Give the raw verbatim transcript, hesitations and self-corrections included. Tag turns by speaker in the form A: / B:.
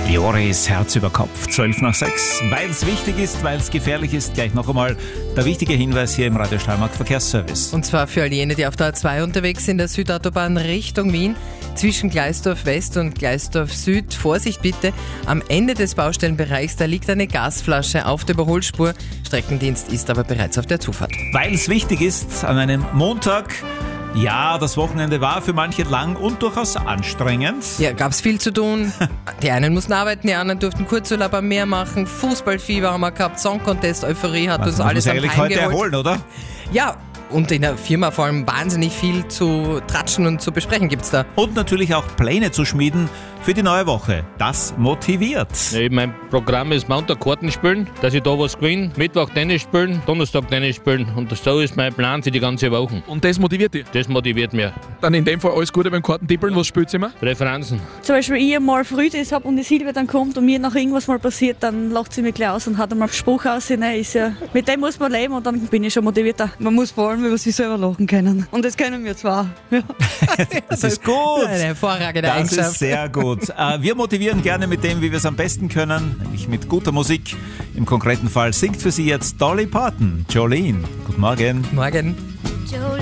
A: Bioris Herz über Kopf, zwölf nach sechs. Weil es wichtig ist, weil es gefährlich ist, gleich noch einmal der wichtige Hinweis hier im Radio Steiermark Verkehrsservice.
B: Und zwar für all jene, die auf der A zwei unterwegs sind, der Südautobahn Richtung Wien, zwischen Gleisdorf West und Gleisdorf Süd. Vorsicht bitte, am Ende des Baustellenbereichs, da liegt eine Gasflasche auf der Überholspur. Streckendienst ist aber bereits auf der Zufahrt.
A: Weil es wichtig ist, an einem Montag. Ja, das Wochenende war für manche lang und durchaus anstrengend.
B: Ja, gab's viel zu tun. Die einen mussten arbeiten, die anderen durften Kurzurlaub am Meer machen. Fußballfieber haben wir gehabt, Song Contest, Euphorie hat uns
A: Man
B: alles
A: muss
B: am
A: eigentlich
B: Heim
A: heute
B: geholt.
A: erholen, oder?
B: Ja, und in der Firma vor allem wahnsinnig viel zu tratschen und zu besprechen gibt's da.
A: Und natürlich auch Pläne zu schmieden für die neue Woche. Das motiviert.
C: Ja, mein Programm ist Montag Karten spielen, dass ich da was gewinne, Mittwoch Tennis spielen, Donnerstag Tennis spielen und so ist mein Plan für die ganze Woche.
D: Und das motiviert dich?
C: Das motiviert mich.
D: Dann in dem Fall alles Gute beim Kartentippeln. Was spielt ihr immer?
C: Referenzen.
E: Zum Beispiel ich mal Freude habe und die Silvia dann kommt und mir nach irgendwas mal passiert, dann lacht sie mich gleich aus und hat einmal einen Spruch aus. Ne, ist ja, mit dem muss man leben und dann bin ich schon motivierter.
F: Man muss vor allem über sich selber lachen können. Und das können wir zwar. Ja.
A: Das ist gut.
B: Eine hervorragende
A: Das
B: Eigenschaft.
A: ist sehr gut. Äh, Wir motivieren gerne mit dem, wie wir es am besten können, nämlich mit guter Musik. Im konkreten Fall singt für Sie jetzt Dolly Parton, Jolene. Guten Morgen.
B: Morgen.
G: Jolene.